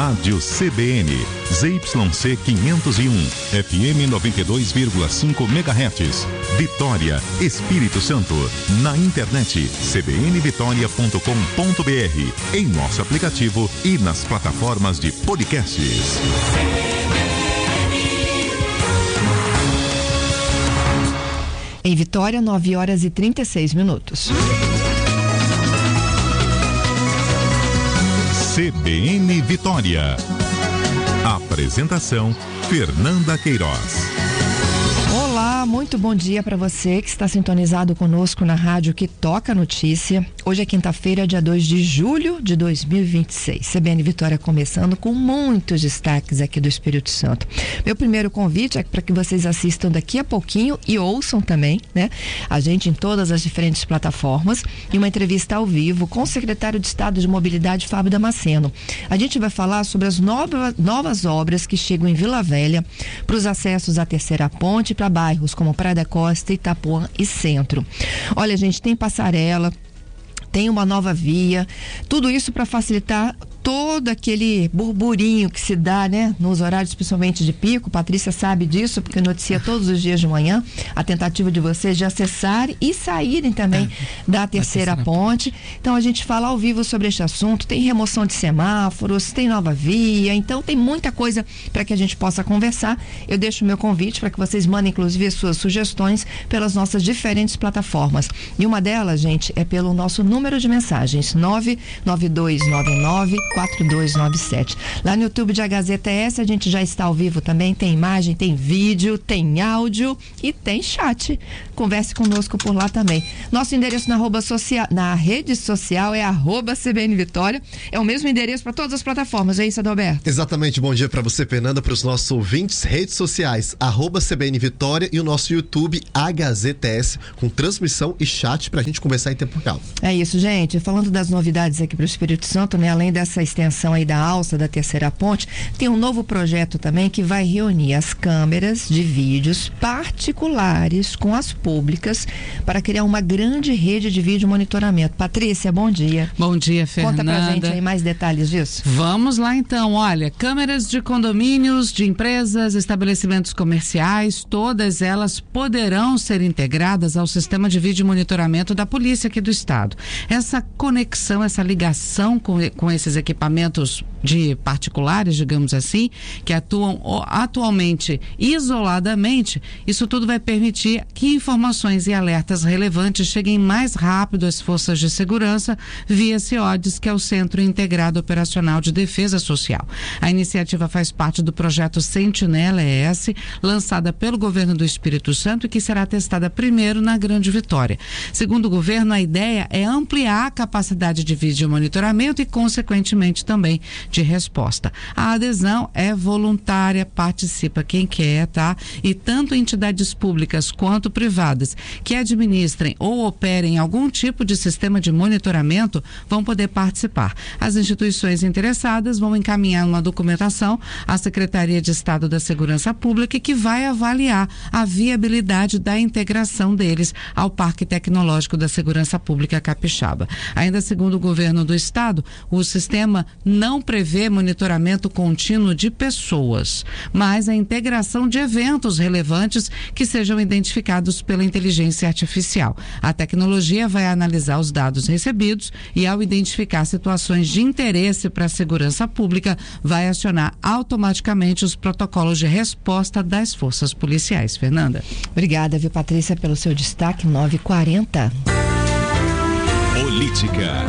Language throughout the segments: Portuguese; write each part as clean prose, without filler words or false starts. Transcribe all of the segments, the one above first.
Rádio CBN, ZYC 501, FM 92,5 MHz, Vitória, Espírito Santo. Na internet, cbnvitoria.com.br, em nosso aplicativo e nas plataformas de podcasts. Em Vitória, 9h36. CBN Vitória. Apresentação: Fernanda Queiroz. Olá, muito bom dia para você que está sintonizado conosco na rádio que toca notícia. Hoje é quinta-feira, dia 2 de julho de 2026. CBN Vitória começando com muitos destaques aqui do Espírito Santo. Meu primeiro convite é para que vocês assistam daqui a pouquinho e ouçam também, né? A gente em todas as diferentes plataformas e uma entrevista ao vivo com o secretário de Estado de Mobilidade, Fábio Damasceno. A gente vai falar sobre as novas obras que chegam em Vila Velha para os acessos à Terceira Ponte para bairros como Praia da Costa, Itapuã e Centro. Olha, gente, tem passarela, tem uma nova via, tudo isso para facilitar todo aquele burburinho que se dá, né, nos horários principalmente de pico. Patrícia sabe disso, porque noticia todos os dias de manhã a tentativa de vocês de acessarem e saírem também da Terceira Ponte. Então a gente fala ao vivo sobre este assunto. Tem remoção de semáforos, tem nova via, então tem muita coisa para que a gente possa conversar. Eu deixo o meu convite para que vocês mandem inclusive as suas sugestões pelas nossas diferentes plataformas. E uma delas, gente, é pelo nosso número de mensagens 992994297. Lá no YouTube de HZTS a gente já está ao vivo também, tem imagem, tem vídeo, tem áudio e tem chat. Converse conosco por lá também. Nosso endereço na rede social é @CBN Vitória. É o mesmo endereço para todas as plataformas, é isso, Adalberto? Exatamente, bom dia para você, Fernanda, para os nossos ouvintes, redes sociais, @CBN Vitória e o nosso YouTube HZTS, com transmissão e chat pra gente conversar em tempo real. É isso, gente. Falando das novidades aqui para o Espírito Santo, né? Além dessa extensão aí da alça da Terceira Ponte, tem um novo projeto também que vai reunir as câmeras de vídeos particulares com as públicas para criar uma grande rede de vídeo monitoramento. Patrícia, bom dia. Bom dia, Fernanda. Conta pra gente aí mais detalhes disso. Vamos lá então, olha, câmeras de condomínios, de empresas, estabelecimentos comerciais, todas elas poderão ser integradas ao sistema de vídeo monitoramento da polícia aqui do estado. Essa conexão, essa ligação com esses equipamentos de particulares, digamos assim, que atuam atualmente isoladamente, isso tudo vai permitir que informações e alertas relevantes cheguem mais rápido às forças de segurança via CIODES, que é o Centro Integrado Operacional de Defesa Social. A iniciativa faz parte do projeto Sentinela ES, lançada pelo governo do Espírito Santo e que será testada primeiro na Grande Vitória. Segundo o governo, a ideia é ampliar a capacidade de vídeo monitoramento e, consequentemente, também de resposta. A adesão é voluntária, participa quem quer, tá? E tanto entidades públicas quanto privadas que administrem ou operem algum tipo de sistema de monitoramento vão poder participar. As instituições interessadas vão encaminhar uma documentação à Secretaria de Estado da Segurança Pública, que vai avaliar a viabilidade da integração deles ao Parque Tecnológico da Segurança Pública Capixaba. Ainda segundo o governo do estado, o sistema não prevê monitoramento contínuo de pessoas, mas a integração de eventos relevantes que sejam identificados pela inteligência artificial. A tecnologia vai analisar os dados recebidos e, ao identificar situações de interesse para a segurança pública, vai acionar automaticamente os protocolos de resposta das forças policiais. Fernanda. Obrigada, viu, Patrícia, pelo seu destaque. 9h40. Política.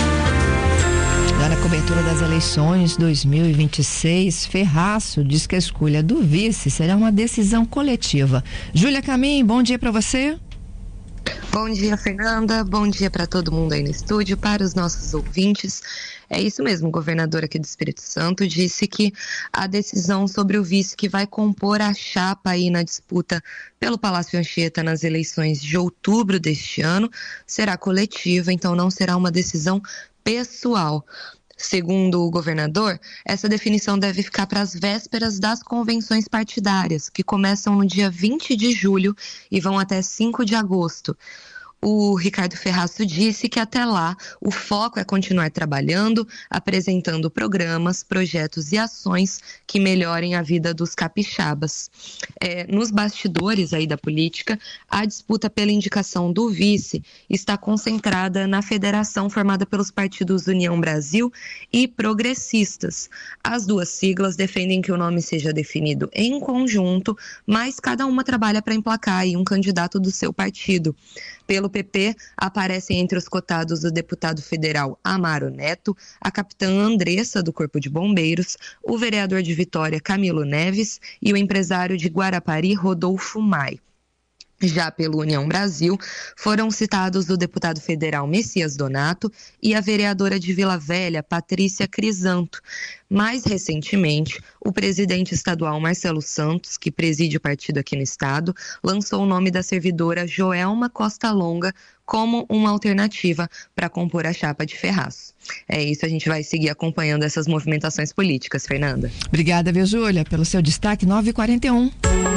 Na cobertura das eleições 2026, Ferraço diz que a escolha do vice será uma decisão coletiva. Júlia Camin, bom dia para você. Bom dia, Fernanda. Bom dia para todo mundo aí no estúdio, para os nossos ouvintes. É isso mesmo, o governador aqui do Espírito Santo disse que a decisão sobre o vice que vai compor a chapa aí na disputa pelo Palácio Anchieta nas eleições de outubro deste ano será coletiva, então não será uma decisão pessoal. Segundo o governador, essa definição deve ficar para as vésperas das convenções partidárias, que começam no dia 20 de julho e vão até 5 de agosto. o Ricardo Ferraço disse que até lá o foco é continuar trabalhando, apresentando programas, projetos e ações que melhorem a vida dos capixabas. Nos bastidores aí da política, a disputa pela indicação do vice está concentrada na federação formada pelos partidos União Brasil e Progressistas. As duas siglas defendem que o nome seja definido em conjunto, mas cada uma trabalha para emplacar aí um candidato do seu partido. Pelo PP, aparecem entre os cotados o deputado federal Amaro Neto, a capitã Andressa, do Corpo de Bombeiros, o vereador de Vitória, Camilo Neves, e o empresário de Guarapari, Rodolfo Mai. Já pelo União Brasil, foram citados o deputado federal Messias Donato e a vereadora de Vila Velha, Patrícia Crisanto. Mais recentemente, o presidente estadual Marcelo Santos, que preside o partido aqui no estado, lançou o nome da servidora Joelma Costa Longa como uma alternativa para compor a chapa de Ferraço. É isso, a gente vai seguir acompanhando essas movimentações políticas, Fernanda. Obrigada, viu, Júlia, pelo seu destaque. 9h41.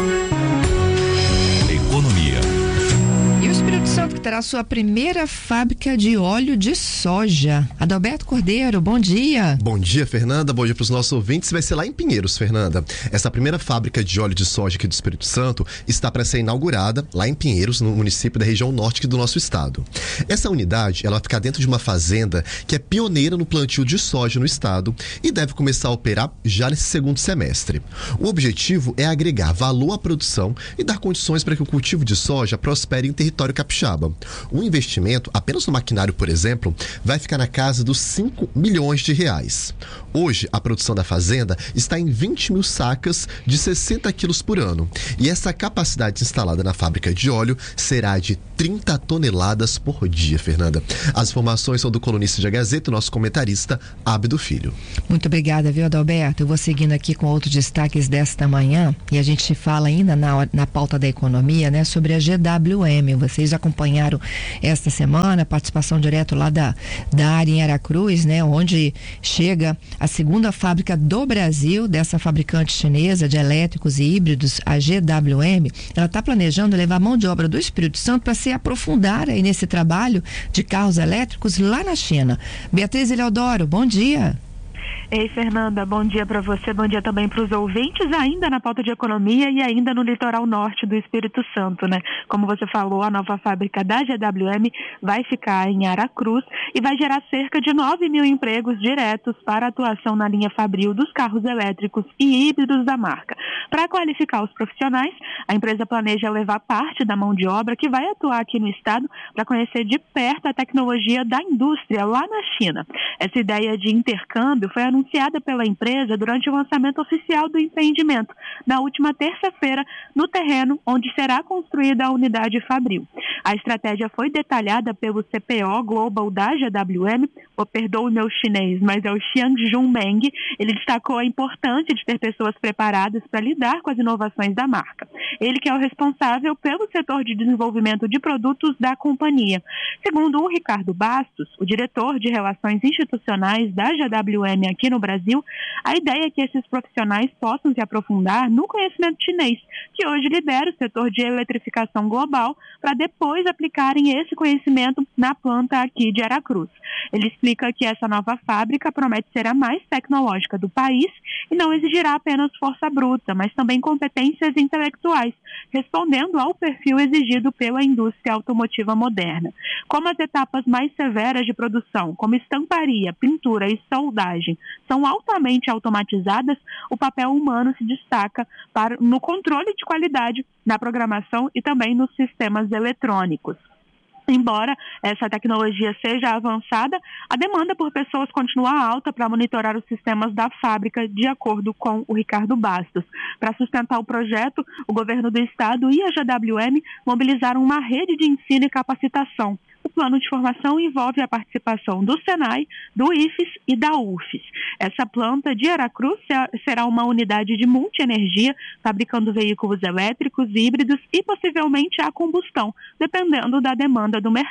Economia. E o Espírito Santo que terá sua primeira fábrica de óleo de soja. Adalberto Cordeiro, bom dia. Bom dia, Fernanda. Bom dia para os nossos ouvintes. Vai ser lá em Pinheiros, Fernanda. Essa primeira fábrica de óleo de soja aqui do Espírito Santo está para ser inaugurada lá em Pinheiros, no município da região norte do nosso estado. Essa unidade, ela vai ficar dentro de uma fazenda que é pioneira no plantio de soja no estado e deve começar a operar já nesse segundo semestre. O objetivo é agregar valor à produção e dar condições para que o cultivo de soja prospere em território capixaba. O investimento, apenas no maquinário, por exemplo, vai ficar na casa dos 5 milhões de reais. Hoje, a produção da fazenda está em 20 mil sacas de 60 quilos por ano. E essa capacidade instalada na fábrica de óleo será de 30 toneladas por dia, Fernanda. As informações são do colunista da Gazeta, nosso comentarista, Abdo Filho. Muito obrigada, viu, Adalberto? Eu vou seguindo aqui com outros destaques desta manhã e a gente fala ainda na pauta da economia, né, sobre a GWM. Vocês acompanharam esta semana a participação direto lá da área em Aracruz, né, onde chega a segunda fábrica do Brasil, dessa fabricante chinesa de elétricos e híbridos, a GWM. Ela está planejando levar a mão de obra do Espírito Santo para se aprofundar aí nesse trabalho de carros elétricos lá na China. Beatriz Eleodoro, bom dia. Ei, Fernanda, bom dia para você, bom dia também para os ouvintes, ainda na pauta de economia e ainda no litoral norte do Espírito Santo, né? Como você falou, a nova fábrica da GWM vai ficar em Aracruz e vai gerar cerca de 9 mil empregos diretos para atuação na linha fabril dos carros elétricos e híbridos da marca. Para qualificar os profissionais, a empresa planeja levar parte da mão de obra que vai atuar aqui no estado para conhecer de perto a tecnologia da indústria lá na China. Essa ideia de intercâmbio foi anunciada pela empresa durante o lançamento oficial do empreendimento, na última terça-feira, no terreno onde será construída a unidade fabril. A estratégia foi detalhada pelo CPO Global da GWM, perdoe o meu chinês, mas é o Xiangjun Meng. Ele destacou a importância de ter pessoas preparadas para lidar com as inovações da marca. Ele que é o responsável pelo setor de desenvolvimento de produtos da companhia. Segundo o Ricardo Bastos, o diretor de Relações Institucionais da GWM aqui no Brasil, a ideia é que esses profissionais possam se aprofundar no conhecimento chinês, que hoje lidera o setor de eletrificação global, para depois aplicarem esse conhecimento na planta aqui de Aracruz. Ele explica que essa nova fábrica promete ser a mais tecnológica do país e não exigirá apenas força bruta, mas também competências intelectuais, respondendo ao perfil exigido pela indústria automotiva moderna. Como as etapas mais severas de produção, como estamparia, pintura e soldagem, são altamente automatizadas, o papel humano se destaca no controle de qualidade, na programação e também nos sistemas eletrônicos. Embora essa tecnologia seja avançada, a demanda por pessoas continua alta para monitorar os sistemas da fábrica, de acordo com o Ricardo Bastos. Para sustentar o projeto, o governo do estado e a GWM mobilizaram uma rede de ensino e capacitação. O plano de formação envolve a participação do Senai, do IFES e da UFES. Essa planta de Aracruz será uma unidade de multienergia, fabricando veículos elétricos, híbridos e possivelmente a combustão, dependendo da demanda do mercado.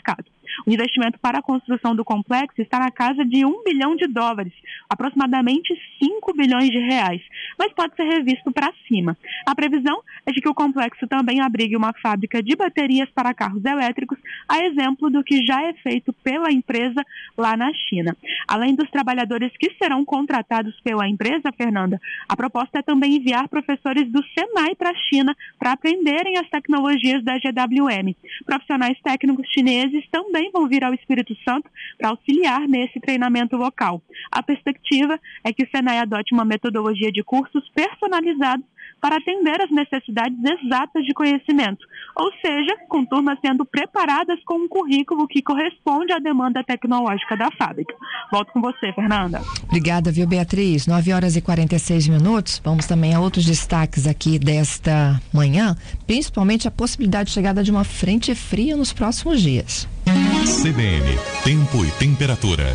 O investimento para a construção do complexo está na casa de US$1 bilhão, aproximadamente R$5 bilhões, mas pode ser revisto para cima. A previsão é de que o complexo também abrigue uma fábrica de baterias para carros elétricos, a exemplo do que já é feito pela empresa lá na China. Além dos trabalhadores que serão contratados pela empresa, Fernanda, a proposta é também enviar professores do Senai para a China para aprenderem as tecnologias da GWM. Profissionais técnicos chineses também vão vir ao Espírito Santo para auxiliar nesse treinamento local. A perspectiva é que o Senai adote uma metodologia de cursos personalizados para atender às necessidades exatas de conhecimento, ou seja, com turmas sendo preparadas com um currículo que corresponde à demanda tecnológica da fábrica. Volto com você, Fernanda. Obrigada, viu, Beatriz? 9h46. Vamos também a outros destaques aqui desta manhã, principalmente a possibilidade de chegada de uma frente fria nos próximos dias. CBN, tempo e temperatura.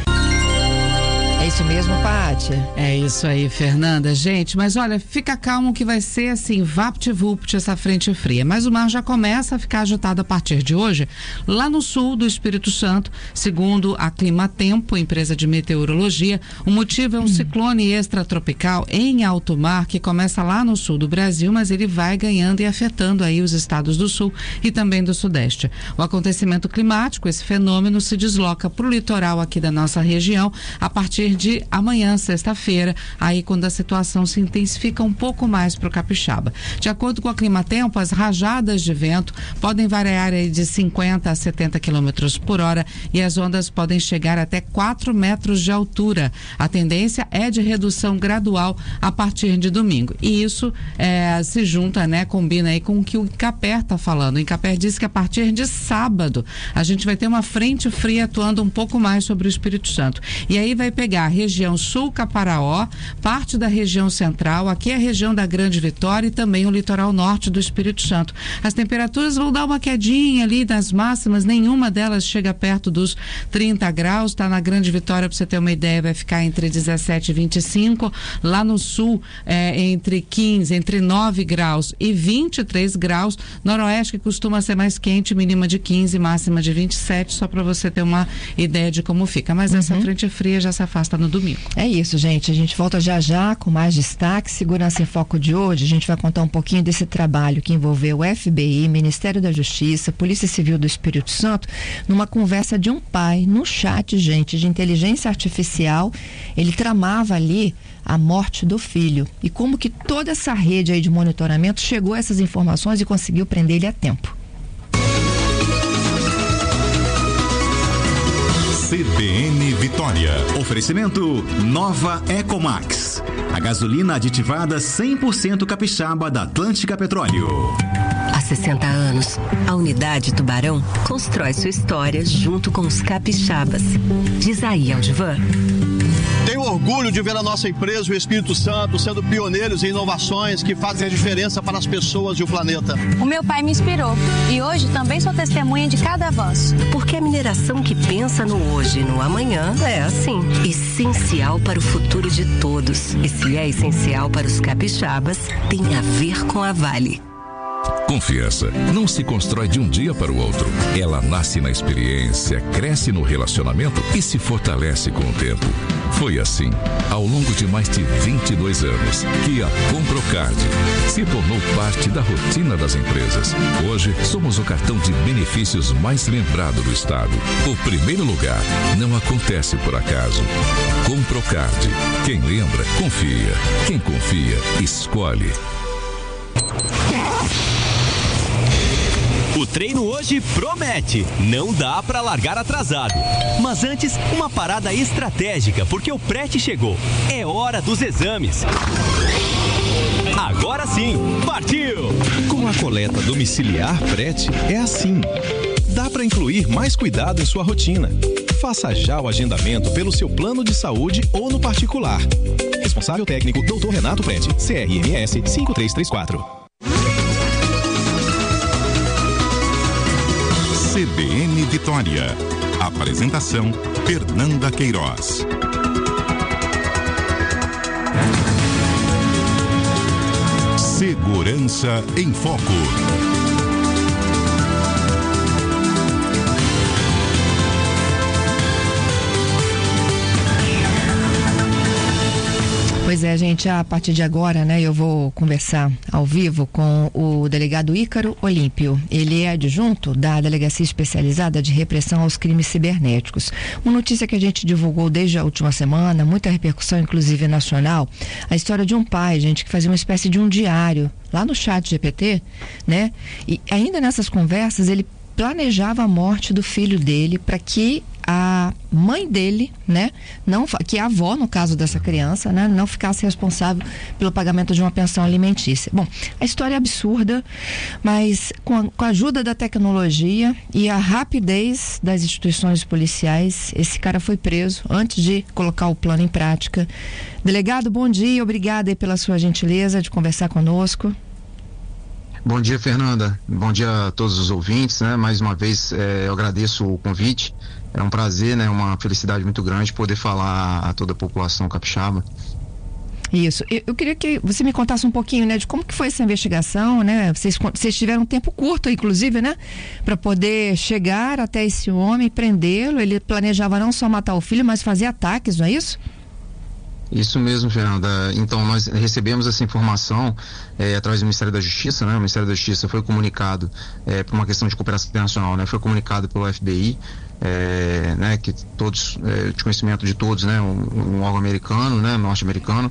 É isso mesmo, Pátia? É isso aí, Fernanda. Gente, mas olha, fica calmo que vai ser assim, vapt-vupt essa frente fria. Mas o mar já começa a ficar agitado a partir de hoje, lá no sul do Espírito Santo, segundo a Climatempo, empresa de meteorologia. O motivo é um ciclone extratropical em alto mar que começa lá no sul do Brasil, mas ele vai ganhando e afetando aí os estados do sul e também do sudeste. O acontecimento climático, esse fenômeno, se desloca para o litoral aqui da nossa região a partir de amanhã, sexta-feira, aí quando a situação se intensifica um pouco mais para o Capixaba. De acordo com a Climatempo, as rajadas de vento podem variar aí de 50 a 70 km por hora e as ondas podem chegar até 4 metros de altura. A tendência é de redução gradual a partir de domingo. E isso se junta, combina aí com o que o Incaper está falando. O Incaper diz que a partir de sábado a gente vai ter uma frente fria atuando um pouco mais sobre o Espírito Santo. E aí vai pegar a região sul Caparaó, parte da região central, aqui é a região da Grande Vitória e também o litoral norte do Espírito Santo. As temperaturas vão dar uma quedinha ali nas máximas, nenhuma delas chega perto dos 30 graus, tá na Grande Vitória, para você ter uma ideia, vai ficar entre 17 e 25, lá no sul entre 9 graus e 23 graus, noroeste que costuma ser mais quente, mínima de 15, máxima de 27, só para você ter uma ideia de como fica, mas essa frente fria já se afasta no domingo. É isso, gente. A gente volta já com mais destaque. Segurança em Foco de hoje. A gente vai contar um pouquinho desse trabalho que envolveu o FBI, Ministério da Justiça, Polícia Civil do Espírito Santo, numa conversa de um pai no chat, gente, de inteligência artificial. Ele tramava ali a morte do filho. E como que toda essa rede aí de monitoramento chegou a essas informações e conseguiu prender ele a tempo. CBN Vitória. Oferecimento Nova Ecomax. A gasolina aditivada 100% capixaba da Atlântica Petróleo. Há 60 anos, a Unidade Tubarão constrói sua história junto com os capixabas. Diz aí, Aldivan. Tenho orgulho de ver a nossa empresa, o Espírito Santo, sendo pioneiros em inovações que fazem a diferença para as pessoas e o planeta. O meu pai me inspirou e hoje também sou testemunha de cada avanço. Porque a mineração que pensa no hoje e no amanhã é assim, essencial para o futuro de todos. E se é essencial para os capixabas, tem a ver com a Vale. Confiança não se constrói de um dia para o outro. Ela nasce na experiência, cresce no relacionamento e se fortalece com o tempo. Foi assim, ao longo de mais de 22 anos, que a Comprocard se tornou parte da rotina das empresas. Hoje, somos o cartão de benefícios mais lembrado do estado. O primeiro lugar não acontece por acaso. Comprocard. Quem lembra, confia. Quem confia, escolhe. O treino hoje promete, não dá pra largar atrasado. Mas antes, uma parada estratégica, porque o PRET chegou. É hora dos exames. Agora sim, partiu! Com a coleta domiciliar PRET, é assim. Dá pra incluir mais cuidado em sua rotina. Faça já o agendamento pelo seu plano de saúde ou no particular. Responsável técnico, Dr. Renato Prete, CRMS 5334. CBN Vitória. Apresentação: Fernanda Queiroz. Segurança em Foco. Pois é, gente, a partir de agora, né, eu vou conversar ao vivo com o delegado Ícaro Olímpio. Ele é adjunto da Delegacia Especializada de Repressão aos Crimes Cibernéticos. Uma notícia que a gente divulgou desde a última semana, muita repercussão, inclusive nacional, a história de um pai, gente, que fazia uma espécie de um diário lá no ChatGPT, né? E ainda nessas conversas, ele planejava a morte do filho dele para que a mãe dele, né, que é a avó, no caso dessa criança, né, não ficasse responsável pelo pagamento de uma pensão alimentícia. Bom, a história é absurda, mas com a ajuda da tecnologia e a rapidez das instituições policiais, esse cara foi preso antes de colocar o plano em prática. Delegado, bom dia, obrigada aí pela sua gentileza de conversar conosco. Bom dia, Fernanda. Bom dia a todos os ouvintes, né? Mais uma vez, eu agradeço o convite. É um prazer, né? Uma felicidade muito grande poder falar a toda a população capixaba. Isso. Eu queria que você me contasse um pouquinho, né, de como que foi essa investigação, né? Vocês tiveram um tempo curto, inclusive, né, para poder chegar até esse homem, prendê-lo. Ele planejava não só matar o filho, mas fazer ataques, não é isso? Isso mesmo, Fernanda. Então, nós recebemos essa informação através do Ministério da Justiça, né? O Ministério da Justiça foi comunicado por uma questão de cooperação internacional, né? Foi comunicado pelo FBI, né? Que todos, de conhecimento de todos, né? Um órgão americano, né? Norte-americano.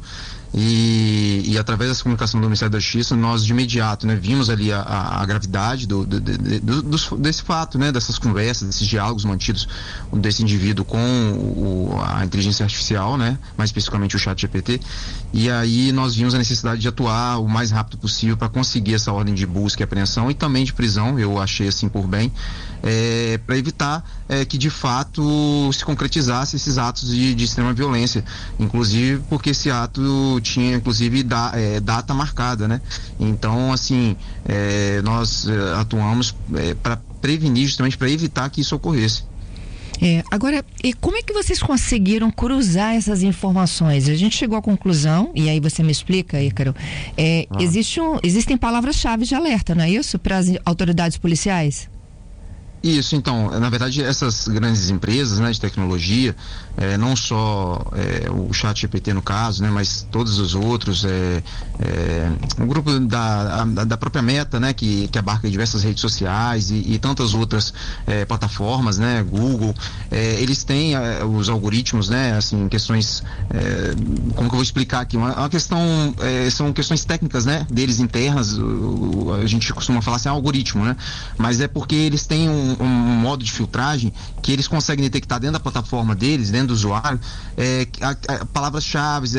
E através dessa comunicação do Ministério da Justiça, nós de imediato, né, vimos ali a gravidade desse fato, né, dessas conversas, desses diálogos mantidos desse indivíduo com a inteligência artificial, né, mais especificamente o ChatGPT, e aí nós vimos a necessidade de atuar o mais rápido possível para conseguir essa ordem de busca e apreensão e também de prisão, eu achei assim por bem, para evitar que de fato se concretizasse esses atos de extrema violência, inclusive porque esse ato tinha inclusive data marcada, né? Então, assim, nós atuamos para prevenir, justamente para evitar que isso ocorresse. Agora, e como é que vocês conseguiram cruzar essas informações? A gente chegou à conclusão, e aí você me explica, Ícaro, existem palavras-chave de alerta, não é isso? Para as autoridades policiais? Isso, então, na verdade, essas grandes empresas, né, de tecnologia, não só o ChatGPT no caso, né, mas todos os outros, o grupo da própria Meta, né, que abarca diversas redes sociais e tantas outras plataformas, né, Google, eles têm os algoritmos, né, assim, questões, como que eu vou explicar aqui? Uma questão, são questões técnicas, né, deles internas, a gente costuma falar assim, algoritmo, né, mas é porque eles têm um modo de filtragem que eles conseguem detectar dentro da plataforma deles, dentro do usuário, palavras-chave,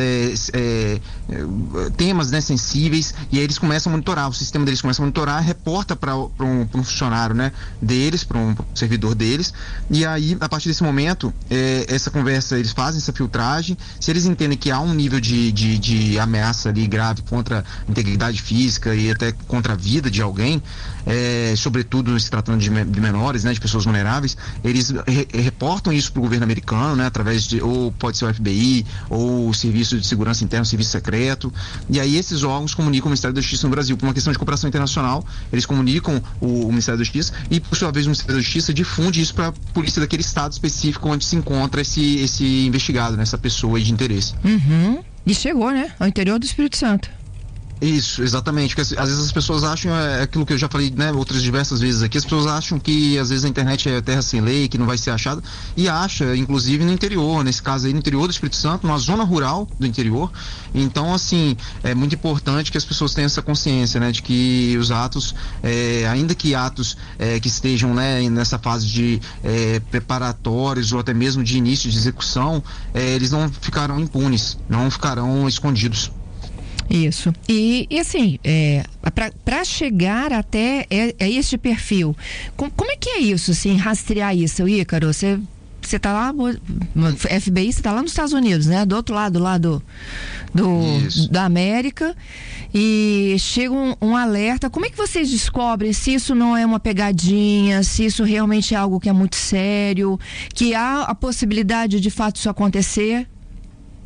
temas, né, sensíveis, e aí eles começam a monitorar, o sistema deles começa a monitorar, reporta para um funcionário, né, deles, para um servidor deles, e aí, a partir desse momento, essa conversa, eles fazem essa filtragem, se eles entendem que há um nível de ameaça ali grave contra a integridade física e até contra a vida de alguém, sobretudo se tratando de menores, né, de pessoas vulneráveis, eles reportam isso para o governo americano, né, através de, ou pode ser o FBI, ou o Serviço de Segurança Interna, o Serviço Secreto, e aí esses órgãos comunicam o Ministério da Justiça no Brasil. Por uma questão de cooperação internacional, eles comunicam o Ministério da Justiça e, por sua vez, o Ministério da Justiça difunde isso para a polícia daquele estado específico onde se encontra esse investigado, né, essa pessoa aí de interesse. Uhum. E chegou, né, ao interior do Espírito Santo. Isso, exatamente, porque às vezes as pessoas acham, aquilo que eu já falei, né, outras diversas vezes aqui, as pessoas acham que às vezes a internet é terra sem lei, que não vai ser achada, e acha, inclusive no interior, nesse caso aí no interior do Espírito Santo, numa zona rural do interior. Então, assim, é muito importante que as pessoas tenham essa consciência, né, de que os atos, ainda que atos que estejam, né, nessa fase de preparatórios ou até mesmo de início de execução, eles não ficarão impunes, não ficarão escondidos. Isso. E assim, para chegar até este perfil, como é que é isso, assim, rastrear isso, Ícaro? Você tá lá, FBI, você tá lá nos Estados Unidos, né? Do outro lado lá da América, e chega um alerta. Como é que vocês descobrem se isso não é uma pegadinha, se isso realmente é algo que é muito sério, que há a possibilidade de fato isso acontecer?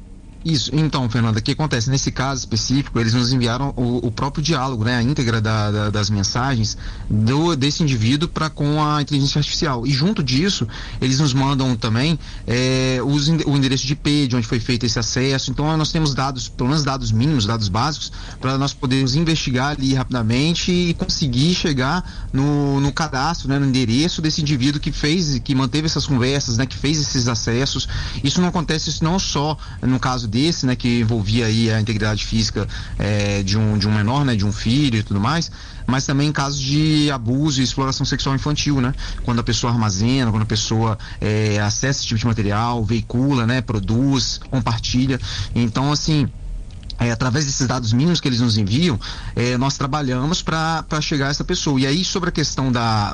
Isso, então, Fernanda, o que acontece? Nesse caso específico, eles nos enviaram o próprio diálogo, né, a íntegra das mensagens desse indivíduo para com a inteligência artificial. E junto disso, eles nos mandam também o endereço de IP, de onde foi feito esse acesso. Então, nós temos dados, pelo menos dados mínimos, dados básicos, para nós podermos investigar ali rapidamente e conseguir chegar no cadastro, né, no endereço desse indivíduo que manteve essas conversas, né, que fez esses acessos. Isso não acontece não só no caso desse, né, que envolvia aí a integridade física de um menor, né, de um filho e tudo mais, mas também em casos de abuso e exploração sexual infantil, né, quando a pessoa armazena, quando a pessoa acessa esse tipo de material, veicula, né, produz, compartilha. Então, assim, através desses dados mínimos que eles nos enviam, nós trabalhamos para chegar a essa pessoa. E aí, sobre a questão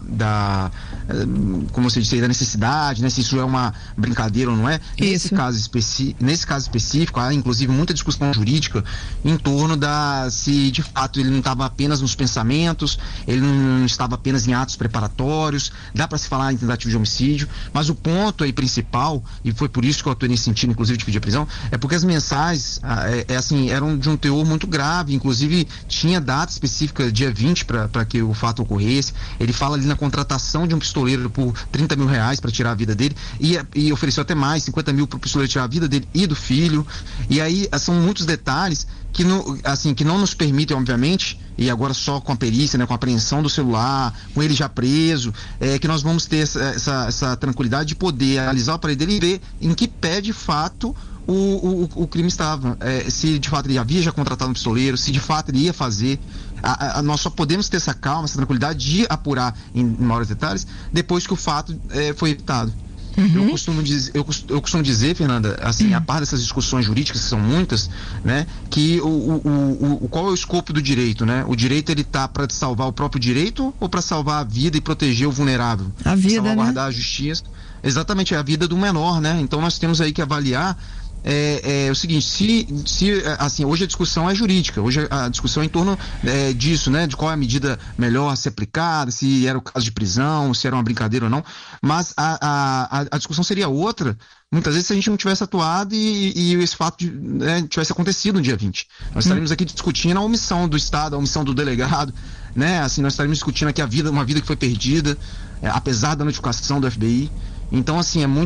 como você disse, da necessidade, né, se isso é uma brincadeira ou não é, nesse caso específico, há inclusive muita discussão jurídica em torno se de fato ele não estava apenas nos pensamentos, ele não estava apenas em atos preparatórios, dá para se falar em tentativa de homicídio, mas o ponto aí principal, e foi por isso que eu atuei nesse sentido, inclusive de pedir a prisão, é porque as mensagens, eram de um teor muito grave, inclusive tinha data específica, dia 20, para que o fato ocorresse. Ele fala ali na contratação de um pistoleiro por R$30 mil para tirar a vida dele, e ofereceu até mais, 50 mil para o pistoleiro tirar a vida dele e do filho. E aí são muitos detalhes que não nos permitem, obviamente, e agora só com a perícia, né, com a apreensão do celular, com ele já preso, que nós vamos ter essa tranquilidade de poder analisar o aparelho dele e ver em que pé de fato o crime estava, se de fato ele havia já contratado um pistoleiro, se de fato ele ia fazer. Nós só podemos ter essa calma, essa tranquilidade de apurar em maiores detalhes depois que o fato foi evitado. Eu costumo dizer, Fernanda, assim, a par dessas discussões jurídicas, que são muitas, né, que qual é o escopo do direito, né? O direito, ele tá para salvar o próprio direito ou para salvar a vida e proteger o vulnerável? A vida, salvaguardar, né? A justiça. Exatamente, é a vida do menor, né? Então nós temos aí que avaliar o seguinte, assim, hoje a discussão é jurídica, hoje a discussão é em torno disso, né, de qual é a medida melhor a ser aplicada, se era o caso de prisão, se era uma brincadeira ou não, mas a discussão seria outra, muitas vezes, se a gente não tivesse atuado e esse fato tivesse acontecido no dia 20. Nós estaremos aqui discutindo a omissão do Estado, a omissão do delegado, né, assim, nós estaremos discutindo aqui uma vida que foi perdida, apesar da notificação do FBI. Então, assim, é muito